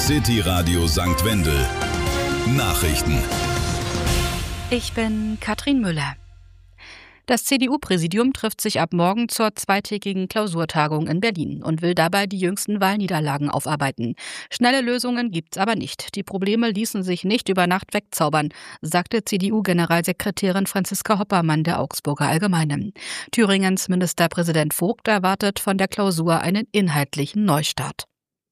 City Radio St. Wendel. Nachrichten. Ich bin Katrin Müller. Das CDU-Präsidium trifft sich ab morgen zur zweitägigen Klausurtagung in Berlin und will dabei die jüngsten Wahlniederlagen aufarbeiten. Schnelle Lösungen gibt's aber nicht. Die Probleme ließen sich nicht über Nacht wegzaubern, sagte CDU-Generalsekretärin Franziska Hoppermann der Augsburger Allgemeinen. Thüringens Ministerpräsident Vogt erwartet von der Klausur einen inhaltlichen Neustart.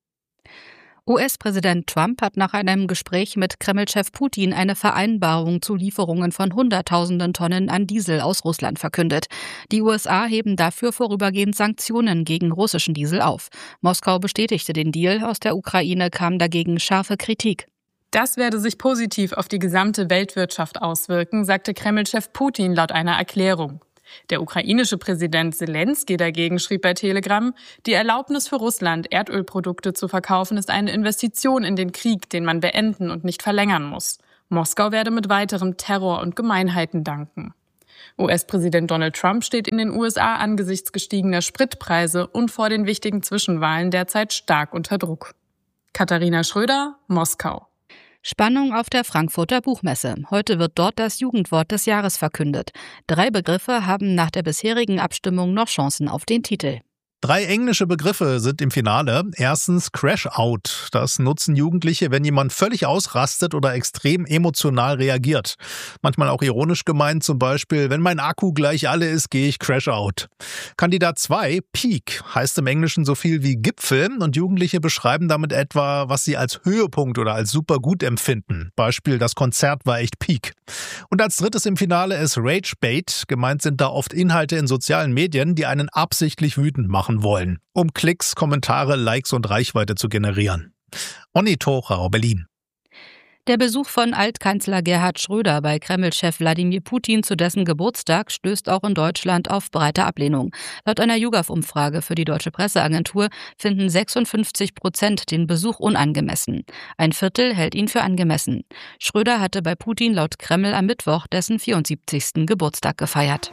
US-Präsident Trump hat nach einem Gespräch mit Kreml-Chef Putin eine Vereinbarung zu Lieferungen von Hunderttausenden Tonnen an Diesel aus Russland verkündet. Die USA heben dafür vorübergehend Sanktionen gegen russischen Diesel auf. Moskau bestätigte den Deal, aus der Ukraine kam dagegen scharfe Kritik. Das werde sich positiv auf die gesamte Weltwirtschaft auswirken, sagte Kreml-Chef Putin laut einer Erklärung. Der ukrainische Präsident Selenskyj dagegen schrieb bei Telegram, die Erlaubnis für Russland, Erdölprodukte zu verkaufen, ist eine Investition in den Krieg, den man beenden und nicht verlängern muss. Moskau werde mit weiterem Terror und Gemeinheiten danken. US-Präsident Donald Trump steht in den USA angesichts gestiegener Spritpreise und vor den wichtigen Zwischenwahlen derzeit stark unter Druck. Katharina Schröder, Moskau. Spannung auf der Frankfurter Buchmesse. Heute wird dort das Jugendwort des Jahres verkündet. 3 Begriffe haben nach der bisherigen Abstimmung noch Chancen auf den Titel. 3 englische Begriffe sind im Finale. Erstens Crash-Out. Das nutzen Jugendliche, wenn jemand völlig ausrastet oder extrem emotional reagiert. Manchmal auch ironisch gemeint, zum Beispiel, wenn mein Akku gleich alle ist, gehe ich Crash-Out. Kandidat 2, Peak, heißt im Englischen so viel wie Gipfel und Jugendliche beschreiben damit etwa, was sie als Höhepunkt oder als super gut empfinden. Beispiel, das Konzert war echt Peak. Und als drittes im Finale ist Rage-Bait. Gemeint sind da oft Inhalte in sozialen Medien, die einen absichtlich wütend machen wollen, um Klicks, Kommentare, Likes und Reichweite zu generieren. Onni Tochau, Berlin. Der Besuch von Altkanzler Gerhard Schröder bei Kreml-Chef Wladimir Putin zu dessen Geburtstag stößt auch in Deutschland auf breite Ablehnung. Laut einer YouGov-Umfrage für die Deutsche Presseagentur finden 56% den Besuch unangemessen. Ein Viertel hält ihn für angemessen. Schröder hatte bei Putin laut Kreml am Mittwoch dessen 74. Geburtstag gefeiert.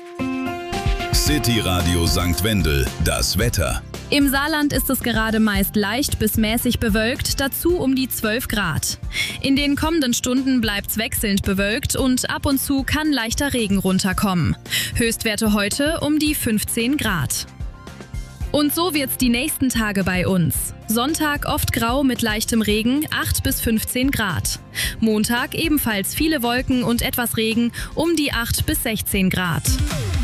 City Radio St. Wendel, das Wetter. Im Saarland ist es gerade meist leicht bis mäßig bewölkt, dazu um die 12 Grad. In den kommenden Stunden bleibt's wechselnd bewölkt und ab und zu kann leichter Regen runterkommen. Höchstwerte heute um die 15 Grad. Und so wird's die nächsten Tage bei uns. Sonntag oft grau mit leichtem Regen, 8 bis 15 Grad. Montag ebenfalls viele Wolken und etwas Regen, um die 8 bis 16 Grad.